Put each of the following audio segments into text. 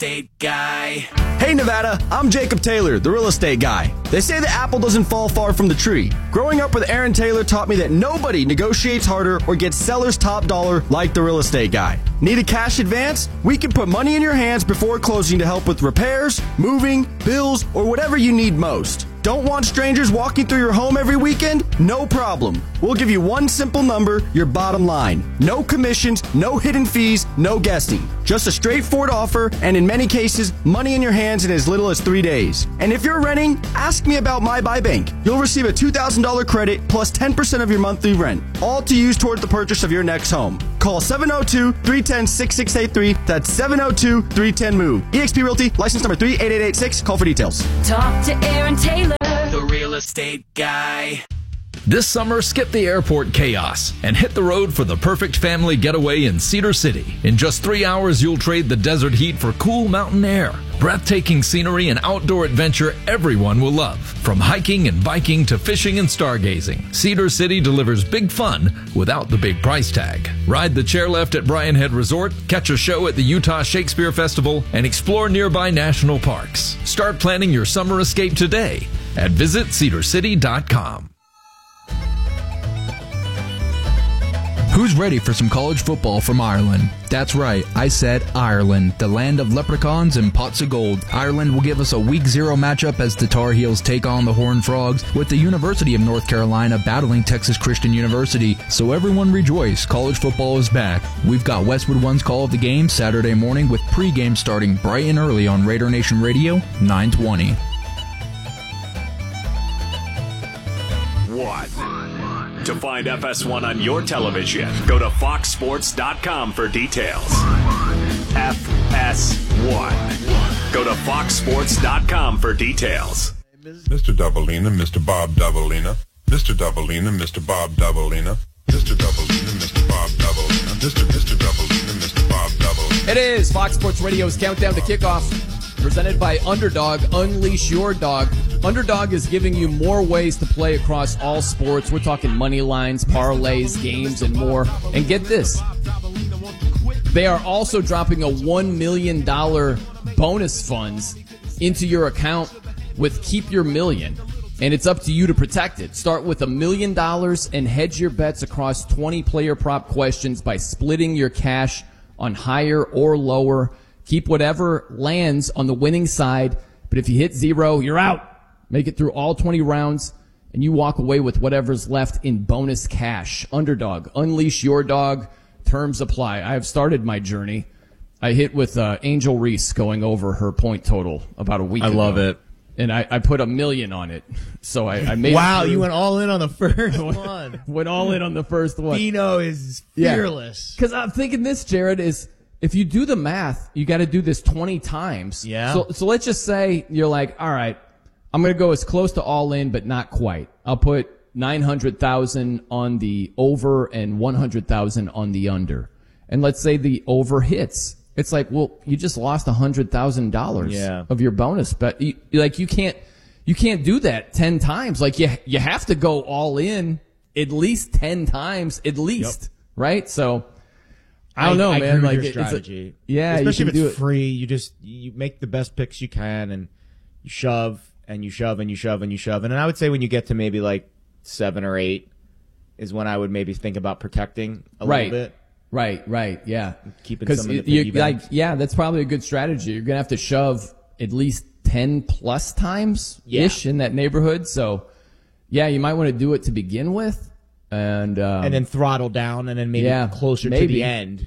estate guy. Hey Nevada, I'm Jacob Taylor, the real estate guy. They say the apple doesn't fall far from the tree. Growing up with Aaron Taylor taught me that nobody negotiates harder or gets seller's top dollar like the real estate guy. Need a cash advance? We can put money in your hands before closing to help with repairs, moving, bills, or whatever you need most. Don't want strangers walking through your home every weekend? No problem. We'll give you one simple number, your bottom line. No commissions, no hidden fees, no guessing. Just a straightforward offer, and in many cases, money in your hands in as little as 3 days. And if you're renting, ask me about My Buy Bank. You'll receive a $2,000 credit plus 10% of your monthly rent, all to use toward the purchase of your next home. Call 702-310-6683. That's 702-310-MOVE. eXp Realty, license number 38886. Call for details. Talk to Aaron Taylor, The real estate guy. This summer, skip the airport chaos and hit the road for the perfect family getaway in Cedar City. In just 3 hours, you'll trade the desert heat for cool mountain air. Breathtaking scenery and outdoor adventure everyone will love. From hiking and biking to fishing and stargazing, Cedar City delivers big fun without the big price tag. Ride the chairlift at Bryan Head Resort, catch a show at the Utah Shakespeare Festival, and explore nearby national parks. Start planning your summer escape today at visitcedarcity.com. Who's ready for some college football from Ireland? That's right, I said Ireland, the land of leprechauns and pots of gold. Ireland will give us a Week 0 matchup as the Tar Heels take on the Horned Frogs, with the University of North Carolina battling Texas Christian University. So everyone rejoice, college football is back. We've got Westwood One's call of the game Saturday morning with pregame starting bright and early on Raider Nation Radio, 920. To find FS1 on your television, go to foxsports.com for details. FS1. Go to foxsports.com for details. Mr. Doubleina, Mr. Bob Doubleina, Mr. Doubleina, Mr. Bob Doubleina, Mr. Doubleina, Mr. Bob Doubleina, Mr. Doubleina, Mr. Bob Doubleina. It is Fox Sports Radio's Countdown to Kickoff, presented by Underdog. Unleash your dog. Underdog is giving you more ways to play across all sports. We're talking money lines, parlays, games, and more. And get this, they are also dropping a $1 million bonus funds into your account with Keep Your Million. And it's up to you to protect it. Start with $1 million and hedge your bets across 20 player prop questions by splitting your cash on higher or lower. Keep whatever lands on the winning side, but if you hit 0, you're out. Make it through all 20 rounds, and you walk away with whatever's left in bonus cash. Underdog, unleash your dog. Terms apply. I have started my journey. I hit with Angel Reese going over her point total about a week ago. I love it. And I put $1 million on it. So I made Wow, you went all in on the first one. Went all in on the first one. Dino is fearless. Because I'm thinking this, Jared, is if you do the math, you got to do this 20 times. Yeah. So let's just say you're like, all right, I'm going to go as close to all in, but not quite. I'll put 900,000 on the over and 100,000 on the under. And let's say the over hits. It's like, well, you just lost $100,000 of your bonus, but you can't do that 10 times. Like you have to go all in at least 10 times at least, right? So I don't know, man. Like your strategy, especially if it's free. You make the best picks you can, and you shove and you shove and you shove and you shove. And I would say when you get to maybe like 7 or 8 is when I would maybe think about protecting a little bit. Right, yeah. Keeping some of the piggy banks. That's probably a good strategy. You're going to have to shove at least 10 plus times-ish in that neighborhood. So, yeah, you might want to do it to begin with. And then throttle down, and then maybe closer to the end,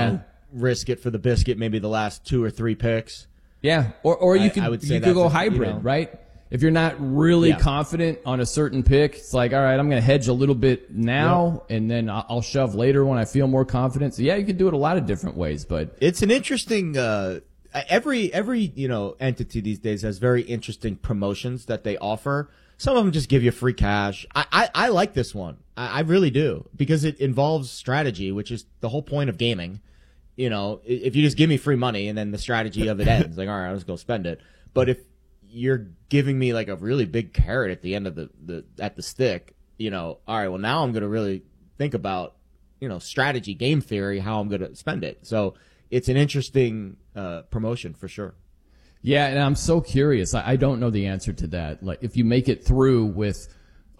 risk it for the biscuit, maybe the last 2 or 3 picks. Yeah, or you could go hybrid, right? If you're not really confident on a certain pick, it's like, all right, I'm going to hedge a little bit now, and then I'll shove later when I feel more confident. So, you can do it a lot of different ways. But it's an interesting every entity these days has very interesting promotions that they offer. Some of them just give you free cash. I like this one. I really do, because it involves strategy, which is the whole point of gaming. If you just give me free money and then the strategy of it ends, like, all right, I'll just go spend it. But if you're giving me like a really big carrot at the end of the stick, all right, well, now I'm going to really think about, strategy, game theory, how I'm going to spend it. So it's an interesting promotion for sure. Yeah, and I'm so curious. I don't know the answer to that. Like, if you make it through with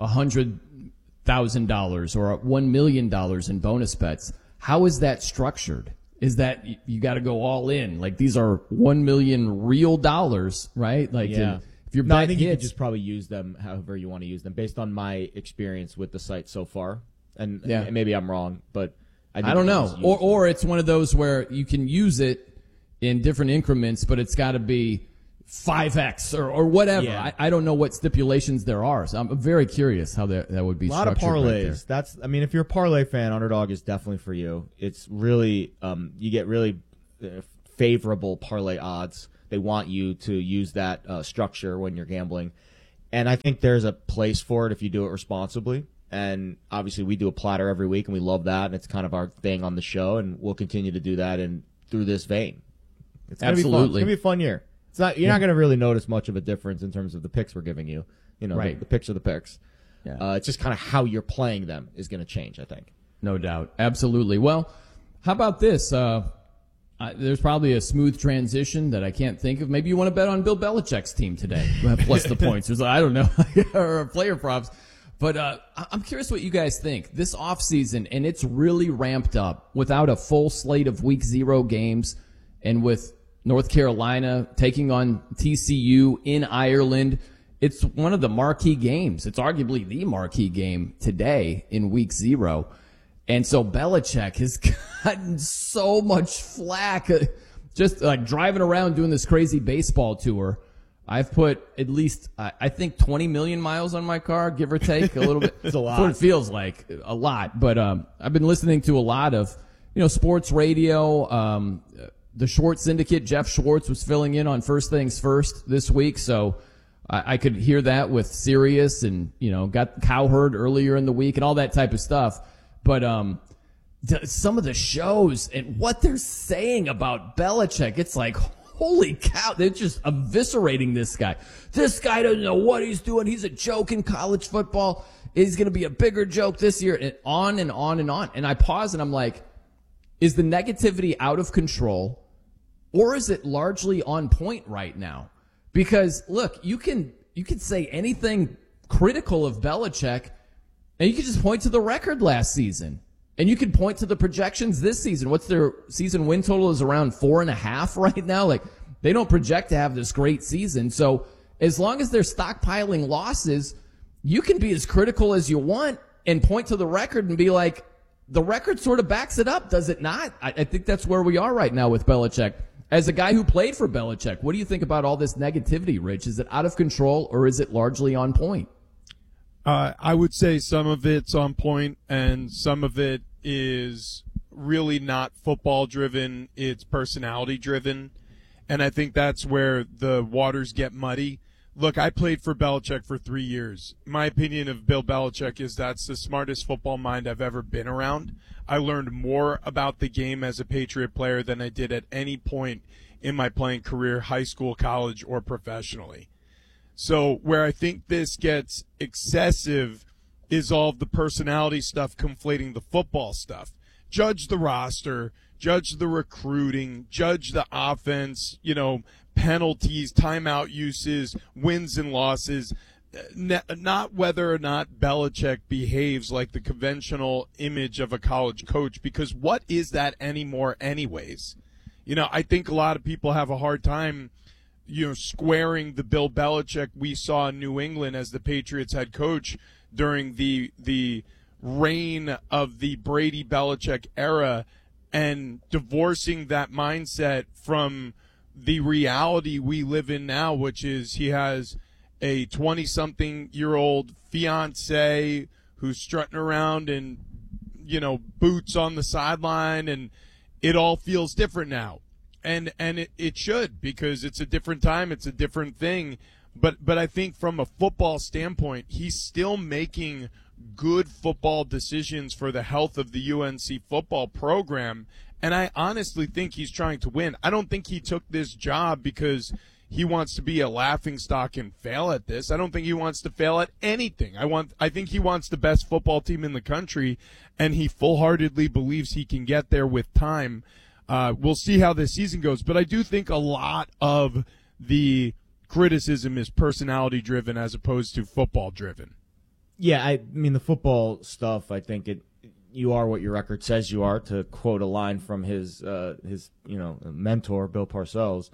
$100,000 or $1 million in bonus bets, how is that structured? Is that you got to go all in? Like, these are $1 million real dollars, right? Like, yeah. If your I think you could just probably use them however you want to use them, based on my experience with the site so far. And maybe I'm wrong, but I don't know. Or it's one of those where you can use it in different increments, but it's got to be 5x or whatever. Yeah. I don't know what stipulations there are. So I'm very curious how that would be structured. A lot of parlays. Right, if you're a parlay fan, Underdog is definitely for you. It's really, you get really favorable parlay odds. They want you to use that structure when you're gambling. And I think there's a place for it if you do it responsibly. And obviously we do a platter every week and we love that. And it's kind of our thing on the show, and we'll continue to do that and through this vein. It's gonna be fun. It's gonna be a fun year. It's not. You're not gonna really notice much of a difference in terms of the picks we're giving you. Right. The picks are the picks. Yeah. It's just kind of how you're playing them is gonna change, I think. No doubt. Absolutely. Well, how about this? There's probably a smooth transition that I can't think of. Maybe you want to bet on Bill Belichick's team today, plus the points. I don't know, or player props. But I'm curious what you guys think. This offseason, and it's really ramped up without a full slate of Week 0 games, and with North Carolina taking on TCU in Ireland. It's one of the marquee games. It's arguably the marquee game today in Week 0. And so Belichick has gotten so much flack just like driving around doing this crazy baseball tour. I've put at least, I think 20 million miles on my car, give or take a little bit. It's a lot. That's what it feels like, a lot. But I've been listening to a lot of, sports radio. The Schwartz Syndicate, Jeff Schwartz was filling in on First Things First this week. So I could hear that with Sirius and, got Cowherd earlier in the week and all that type of stuff. But some of the shows and what they're saying about Belichick, it's like, holy cow, they're just eviscerating this guy. This guy doesn't know what he's doing. He's a joke in college football. He's going to be a bigger joke this year, and on and on and on. And I pause and I'm like, is the negativity out of control, or is it largely on point right now? Because look, you can say anything critical of Belichick, and you can just point to the record last season. And you can point to the projections this season. What's their season win total is around 4.5 right now. Like, they don't project to have this great season. So as long as they're stockpiling losses, you can be as critical as you want and point to the record and be like, the record sort of backs it up, does it not? I think that's where we are right now with Belichick. As a guy who played for Belichick, what do you think about all this negativity, Rich? Is it out of control, or is it largely on point? I would say some of it's on point and some of it is really not football driven. It's personality driven. And I think that's where the waters get muddy. Look, I played for Belichick for 3 years. My opinion of Bill Belichick is that's the smartest football mind I've ever been around. I learned more about the game as a Patriot player than I did at any point in my playing career, high school, college, or professionally. So where I think this gets excessive is all of the personality stuff conflating the football stuff. Judge the roster, judge the recruiting, judge the offense, penalties, timeout uses, wins and losses, not whether or not Belichick behaves like the conventional image of a college coach, because what is that anymore anyways? I think a lot of people have a hard time squaring the Bill Belichick we saw in New England as the Patriots head coach during the reign of the Brady Belichick era and divorcing that mindset from the reality we live in now, which is he has a 20-something-year-old fiance who's strutting around in, boots on the sideline, and it all feels different now. And it should, because it's a different time, it's a different thing. But I think from a football standpoint, he's still making good football decisions for the health of the UNC football program. And I honestly think he's trying to win. I don't think he took this job because he wants to be a laughingstock and fail at this. I don't think he wants to fail at anything. I think he wants the best football team in the country, and he full-heartedly believes he can get there with time. We'll see how this season goes, but I do think a lot of the criticism is personality driven as opposed to football driven. Yeah, I mean the football stuff. I think you are what your record says you are. To quote a line from his mentor Bill Parcells,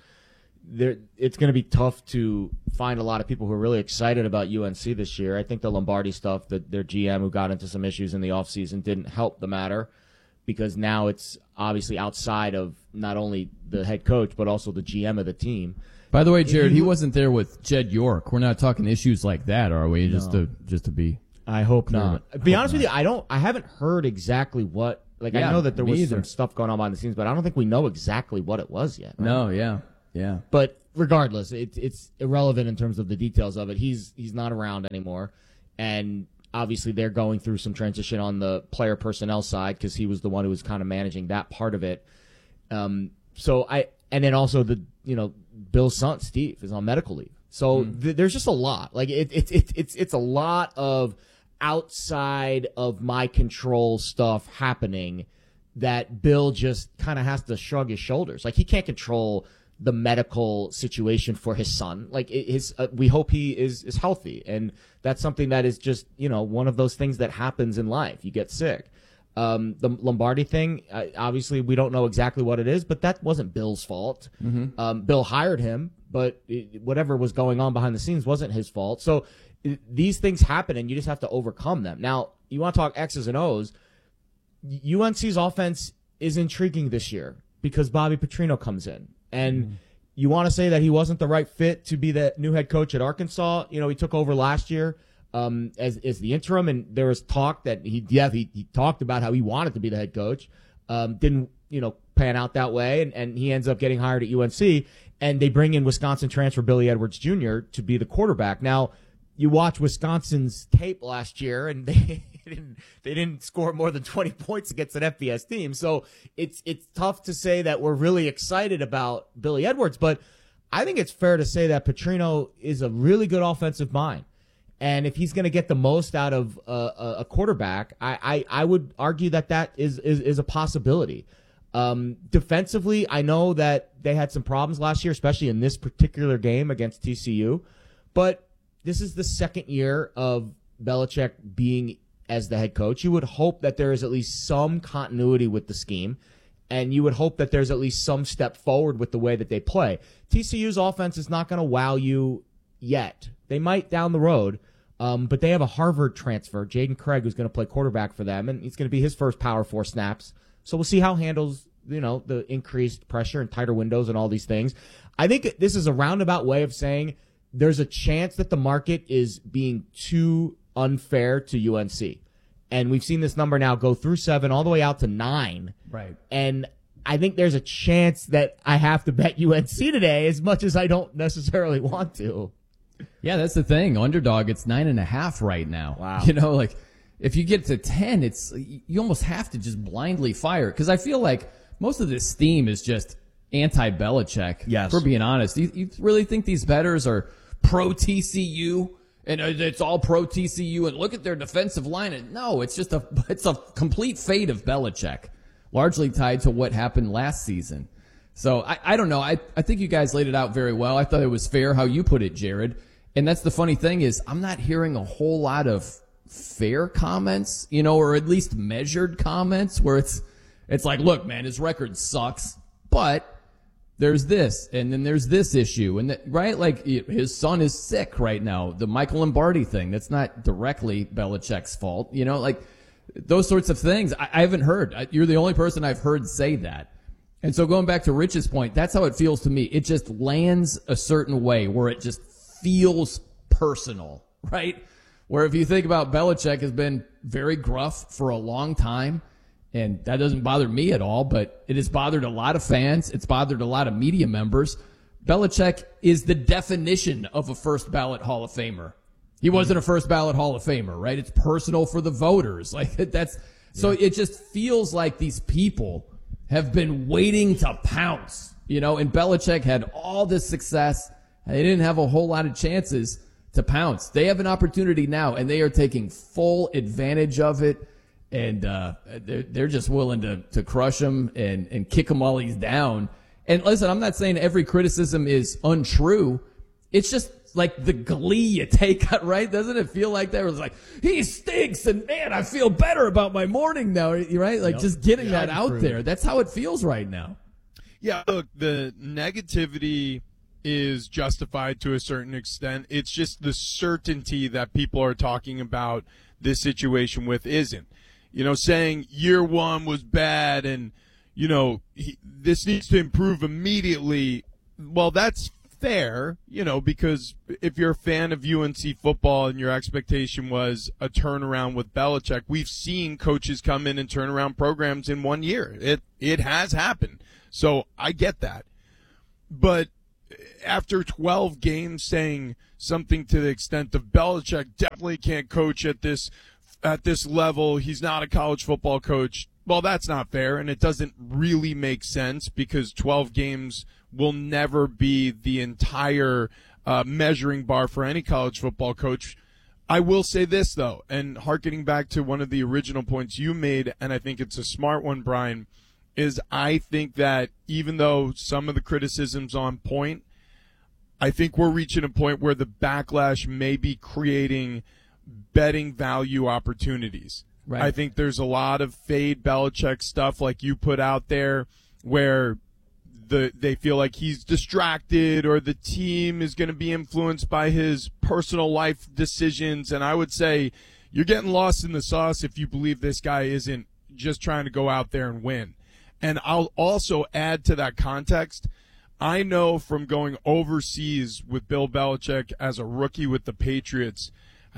it's going to be tough to find a lot of people who are really excited about UNC this year. I think the Lombardi stuff, that their GM who got into some issues in the offseason, didn't help the matter, because now it's obviously outside of not only the head coach but also the GM of the team. By the way, Jared, he wasn't there with Jed York. We're not talking issues like that, are we? No. Just to be. I hope not. To be honest with you, I haven't heard exactly what. I know that there was some stuff going on behind the scenes, but I don't think we know exactly what it was yet. Right? No, yeah. But regardless, it's irrelevant in terms of the details of it. He's not around anymore, and obviously they're going through some transition on the player personnel side because he was the one who was kind of managing that part of it. And then also Bill's son Steve is on medical leave, so there's just a lot. Like it's a lot of outside of my control stuff happening that Bill just kind of has to shrug his shoulders. Like he can't control the medical situation for his son. Like we hope he is healthy, and that's something that is just one of those things that happens in life. You get sick. The Lombardi thing, obviously we don't know exactly what it is, but that wasn't Bill's fault. Bill hired him, but whatever was going on behind the scenes wasn't his fault. So these things happen, and you just have to overcome them. Now, you want to talk X's and O's. UNC's offense is intriguing this year because Bobby Petrino comes in. And you want to say that he wasn't the right fit to be the new head coach at Arkansas. He took over last year as the interim, and there was talk that he talked about how he wanted to be the head coach. Didn't pan out that way, and he ends up getting hired at UNC, and they bring in Wisconsin transfer Billy Edwards Jr. to be the quarterback. Now, you watch Wisconsin's tape last year, and they didn't score more than 20 points against an FBS team. So it's tough to say that we're really excited about Billy Edwards, but I think it's fair to say that Petrino is a really good offensive mind. And if he's going to get the most out of a quarterback, I would argue that is a possibility. Defensively, I know that they had some problems last year, especially in this particular game against TCU, but this is the second year of Belichick being as the head coach. You would hope that there is at least some continuity with the scheme, and you would hope that there's at least some step forward with the way that they play. TCU's offense is not going to wow you yet. They might down the road, but they have a Harvard transfer, Jaden Craig, who's going to play quarterback for them, and it's going to be his first Power 4 snaps. So we'll see how he handles the increased pressure and tighter windows and all these things. I think this is a roundabout way of saying there's a chance that the market is being too unfair to UNC. And we've seen this number now go through 7 all the way out to 9. Right. And I think there's a chance that I have to bet UNC today, as much as I don't necessarily want to. Yeah, that's the thing. Underdog, it's 9.5 right now. Wow. If you get to 10, you almost have to just blindly fire. Because I feel like most of this theme is just anti-Belichick. Yes. If we're being honest. You really think these bettors are pro-TCU? And it's all pro-TCU, and look at their defensive line. And no, it's just it's a complete fate of Belichick, largely tied to what happened last season. So I don't know. I think you guys laid it out very well. I thought it was fair how you put it, Jared. And that's the funny thing is I'm not hearing a whole lot of fair comments, or at least measured comments where it's like, look, man, his record sucks, but there's this, and then there's this issue, and right? Like his son is sick right now. The Michael Lombardi thing, that's not directly Belichick's fault, like those sorts of things. I haven't heard. You're the only person I've heard say that. And so going back to Rich's point, that's how it feels to me. It just lands a certain way where it just feels personal, right? Where if you think about Belichick has been very gruff for a long time, and that doesn't bother me at all, but it has bothered a lot of fans. It's bothered a lot of media members. Belichick is the definition of a first ballot Hall of Famer. He wasn't a first ballot Hall of Famer, right? It's personal for the voters. So it just feels like these people have been waiting to pounce, and Belichick had all this success. And they didn't have a whole lot of chances to pounce. They have an opportunity now, and they are taking full advantage of it. and they're just willing to crush him and kick him while he's down. And listen, I'm not saying every criticism is untrue. It's just like the glee you take, right? Doesn't it feel like that? It's like, he stinks, and man, I feel better about my morning now, right? Like just getting that out there. That's how it feels right now. Yeah, look, the negativity is justified to a certain extent. It's just the certainty that people are talking about this situation with isn't. Saying year one was bad and, this needs to improve immediately. Well, that's fair, because if you're a fan of UNC football and your expectation was a turnaround with Belichick, we've seen coaches come in and turn around programs in 1 year. It has happened. So I get that. But after 12 games saying something to the extent of Belichick definitely can't coach at this level, he's not a college football coach, well, that's not fair, and it doesn't really make sense because 12 games will never be the entire measuring bar for any college football coach. I will say this, though, and hearkening back to one of the original points you made, and I think it's a smart one, Brian, is I think that even though some of the criticism's on point, I think we're reaching a point where the backlash may be creating betting value opportunities. Right. I think there's a lot of fade Belichick stuff like you put out there where they feel like he's distracted or the team is going to be influenced by his personal life decisions. And I would say you're getting lost in the sauce if you believe this guy isn't just trying to go out there and win. And I'll also add to that context, I know from going overseas with Bill Belichick as a rookie with the Patriots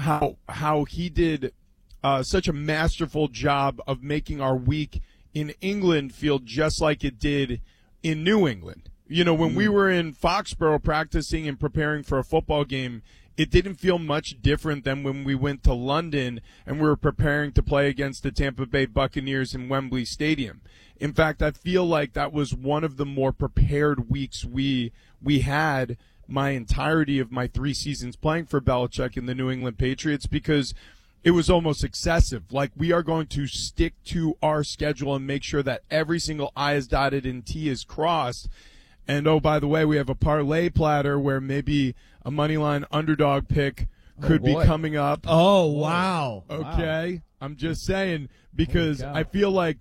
how he did such a masterful job of making our week in England feel just like it did in New England. When we were in Foxborough practicing and preparing for a football game, it didn't feel much different than when we went to London and we were preparing to play against the Tampa Bay Buccaneers in Wembley Stadium. In fact, I feel like that was one of the more prepared weeks we had my entirety of my 3 seasons playing for Belichick in the New England Patriots because it was almost excessive. Like, we are going to stick to our schedule and make sure that every single I is dotted and T is crossed. And, oh, by the way, we have a parlay platter where maybe a moneyline underdog pick could be coming up. Oh, wow. Okay. Wow. I'm just saying because I feel like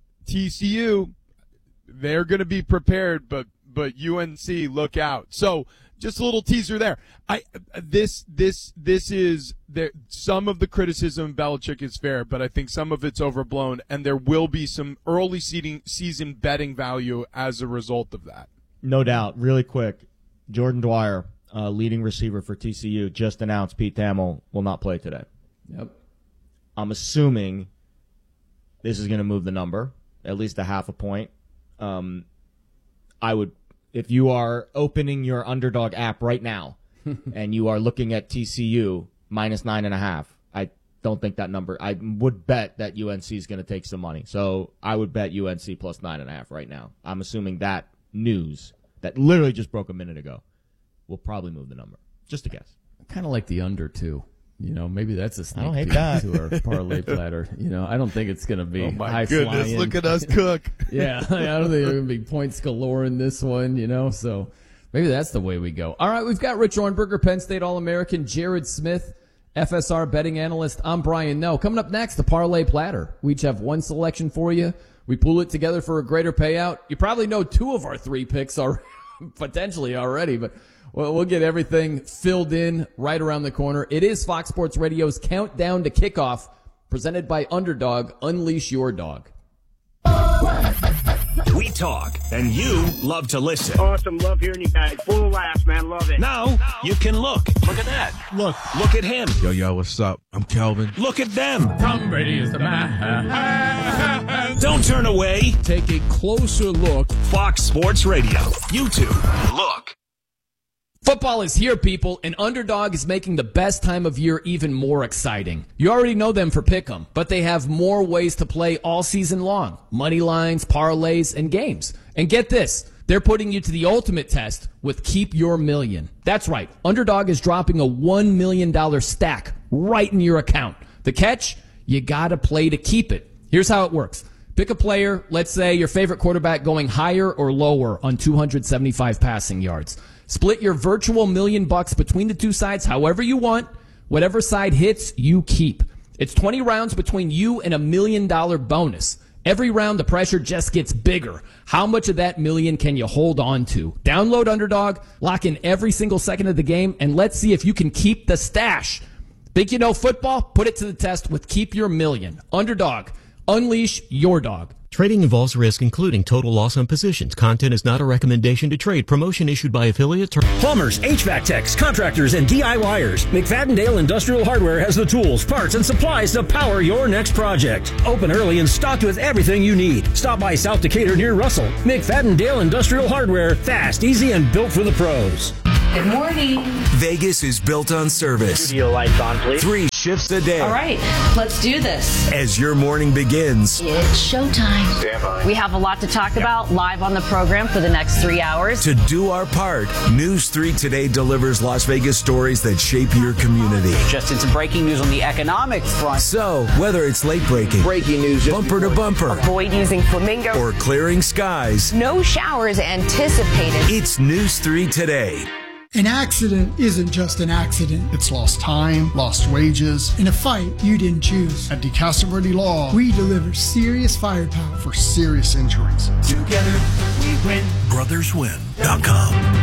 TCU, they're going to be prepared, but UNC, look out. So just a little teaser there. This is there. Some of the criticism of Belichick is fair, but I think some of it's overblown, and there will be some early season betting value as a result of that. No doubt. Really quick, Jordan Dwyer, leading receiver for TCU, just announced Pete Thamel will not play today. Yep. I'm assuming this is going to move the number, at least a half a point. I would, if you are opening your Underdog app right now and you are looking at TCU minus 9.5, I don't think that number. I would bet that UNC is going to take some money. So I would bet UNC plus 9.5 right now. I'm assuming that news that literally just broke a minute ago will probably move the number. Just a guess. I kind of like the under too. Maybe that's a sneak peek that. to our parlay platter. I don't think it's going to be high goodness, flying. Look at us cook. Yeah, I don't think there are going to be points galore in this one, so maybe that's the way we go. All right, we've got Rich Ornberger, Penn State All-American, Jared Smith, FSR betting analyst. I'm Brian Noe. Coming up next, the parlay platter. We each have one selection for you. We pool it together for a greater payout. You probably know 2 of our 3 picks are potentially already, but we'll get everything filled in right around the corner. It is Fox Sports Radio's Countdown to Kickoff, presented by Underdog. Unleash your dog. We talk, and you love to listen. Awesome. Love hearing you guys. Full of laughs, man. Love it. Now you can look. Look at that. Look at him. Yo, what's up? I'm Kelvin. Look at them. Tom Brady is the man. Don't turn away. Take a closer look. Fox Sports Radio. YouTube. Look. Football is here, people, and Underdog is making the best time of year even more exciting. You already know them for Pick'em, but they have more ways to play all season long. Money lines, parlays, and games. And get this, they're putting you to the ultimate test with Keep Your Million. That's right, Underdog is dropping a $1 million stack right in your account. The catch? You got to play to keep it. Here's how it works. Pick a player, let's say your favorite quarterback going higher or lower on 275 passing yards. Split your virtual $1 million between the two sides however you want. Whatever side hits, you keep. It's 20 rounds between you and $1 million bonus. Every round, the pressure just gets bigger. How much of that million can you hold on to? Download Underdog, lock in every single second of the game, and let's see if you can keep the stash. Think you know football? Put it to the test with Keep Your Million. Underdog. Unleash your dog. Trading involves risk, including total loss on positions. Content is not a recommendation to trade. Promotion issued by affiliate. Plumbers, HVAC techs, contractors, and DIYers. McFadden-Dale Industrial Hardware has the tools, parts, and supplies to power your next project. Open early and stocked with everything you need. Stop by South Decatur near Russell. McFadden-Dale Industrial Hardware. Fast, easy, and built for the pros. Good morning. Vegas is built on service. Studio lights on, please. 3 shifts a day. All right, let's do this. As your morning begins. It's showtime. Stand by. We have a lot to talk about live on the program for the next 3 hours. To do our part, News 3 Today delivers Las Vegas stories that shape your community. Just in some breaking news on the economic front. So, whether it's late breaking, news, bumper to bumper, Avoid using flamingo, or clearing skies, no showers anticipated. it's News 3 Today. An accident isn't just an accident. It's lost time, lost wages, in a fight you didn't choose. At DeCastro Law, we deliver serious firepower for serious injuries. Together, we win. BrothersWin.com.